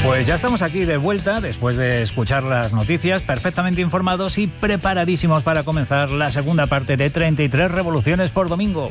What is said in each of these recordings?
Pues ya estamos aquí de vuelta después de escuchar las noticias, perfectamente informados y preparadísimos para comenzar la segunda parte de 33 revoluciones por domingo.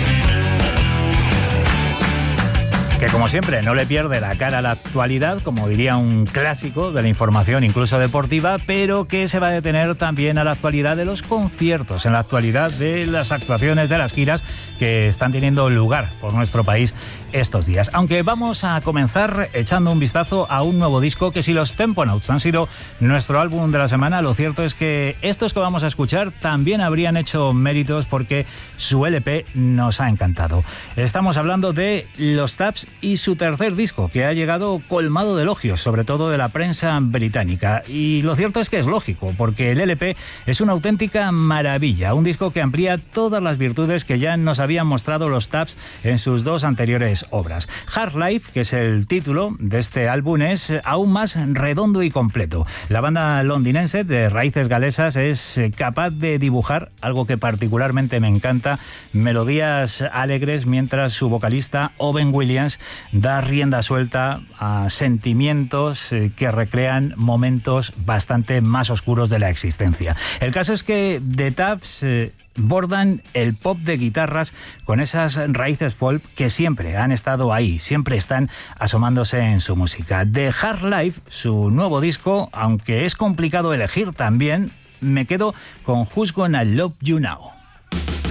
Que como siempre no le pierde la cara a la actualidad, como diría un clásico de la información incluso deportiva, pero que se va a detener también a la actualidad de los conciertos, en la actualidad de las actuaciones, de las giras que están teniendo lugar por nuestro país estos días. Aunque vamos a comenzar echando un vistazo a un nuevo disco que, si los Temponauts han sido nuestro álbum de la semana, lo cierto es que estos que vamos a escuchar también habrían hecho méritos porque su LP nos ha encantado. Estamos hablando de Los Taps y su tercer disco, que ha llegado colmado de elogios, sobre todo de la prensa británica. Y lo cierto es que es lógico, porque el LP es una auténtica maravilla, un disco que amplía todas las virtudes que ya nos habían mostrado los Taps en sus dos anteriores obras. Hard Life, que es el título de este álbum, es aún más redondo y completo. La banda londinense de raíces galesas es capaz de dibujar algo que particularmente me encanta, melodías alegres, mientras su vocalista Owen Williams da rienda suelta a sentimientos que recrean momentos bastante más oscuros de la existencia. El caso es que The Taps bordan el pop de guitarras con esas raíces folk que siempre han estado ahí, siempre están asomándose en su música. The Hard Life, su nuevo disco, aunque es complicado elegir también, me quedo con Who's Gonna Love You Now.